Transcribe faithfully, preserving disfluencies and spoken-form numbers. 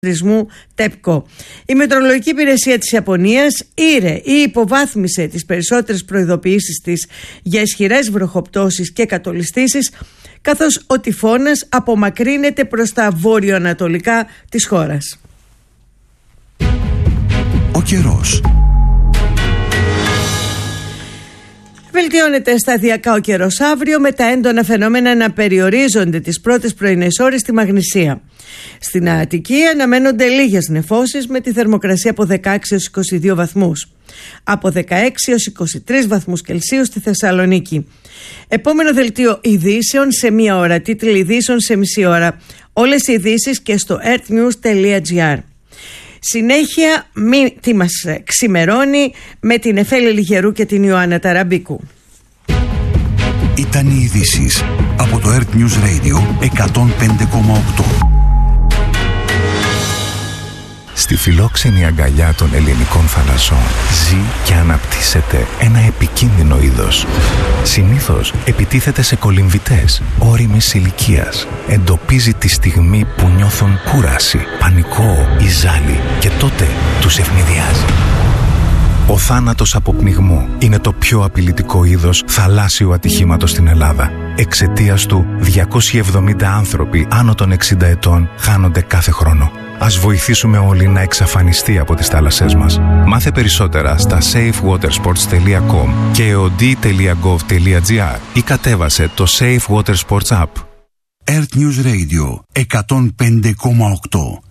ΤΕΠΚΟ. Η Μετεωρολογική Υπηρεσία της Ιαπωνίας ήρε ή υποβάθμισε τις περισσότερες προειδοποιήσεις της για ισχυρές βροχοπτώσεις και κατολιστήσεις, καθώς ο τυφώνας απομακρύνεται προς τα βορειοανατολικά της χώρας. Ο καιρός. Βελτιώνεται σταδιακά ο καιρός αύριο, με τα έντονα φαινόμενα να περιορίζονται τις πρώτες πρωινές ώρες στη Μαγνησία. Στην Αττική αναμένονται λίγες νεφώσεις, με τη θερμοκρασία από δεκαέξι έως είκοσι δύο βαθμούς. Από δεκαέξι έως είκοσι τρεις βαθμούς Κελσίου στη Θεσσαλονίκη. Επόμενο δελτίο ειδήσεων σε μία ώρα, τίτλοι ειδήσεων σε μισή ώρα. Όλες οι ειδήσεις και στο earthnews τελεία gr. Συνέχεια, μη, τι μας ξημερώνει με την Εφέλη Λιγερού και την Ιωάννα Ταραμπίκου. Ήταν οι ειδήσεις από το Earth News Radio εκατόν πέντε κόμμα οκτώ. Στη φιλόξενη αγκαλιά των ελληνικών θαλασσών ζει και αναπτύσσεται ένα επικίνδυνο είδος. Συνήθως επιτίθεται σε κολυμβητές ώριμης ηλικίας. Εντοπίζει τη στιγμή που νιώθουν κούραση, πανικό ή ζάλι και τότε τους ευνηδιάζει. Ο θάνατος από πνιγμό είναι το πιο απειλητικό είδος θαλάσσιου ατυχήματος στην Ελλάδα. Εξαιτίας του, διακόσιοι εβδομήντα άνθρωποι άνω των εξήντα ετών χάνονται κάθε χρόνο. Ας βοηθήσουμε όλοι να εξαφανιστεί από τις θάλασσές μας. Μάθε περισσότερα στα safe water sports τελεία com και eod τελεία gov τελεία gr ή κατέβασε το Safe Water Sports App. Earth News Radio εκατόν πέντε κόμμα οκτώ.